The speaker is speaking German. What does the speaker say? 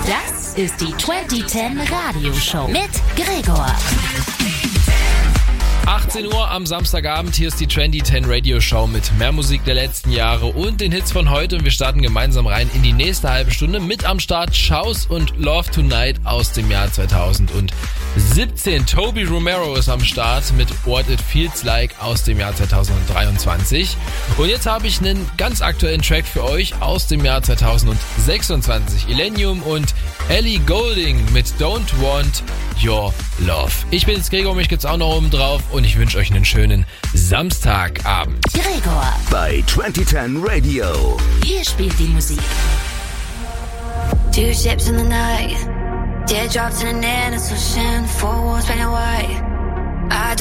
Das ist die 2010 Radioshow mit Gregor. 18 Uhr am Samstagabend, hier ist die Trendy 10 Radio Show mit mehr Musik der letzten Jahre und den Hits von heute. Und wir starten gemeinsam rein in die nächste halbe Stunde. Mit am Start Shouse und Love Tonight aus dem Jahr 2017. Toby Romero ist am Start mit What It Feels Like aus dem Jahr 2023. Und jetzt habe ich einen ganz aktuellen Track für euch aus dem Jahr 2026. Illenium und Ellie Goulding mit Don't Want Your Love. Ich bin jetzt Gregor, mich gibt's auch noch oben drauf und ich wünsche euch einen schönen Samstagabend. Gregor bei 2010 Radio. Hier spielt die Musik. Two ships in the night, teardrops in an innocent ocean, four walls painted white. I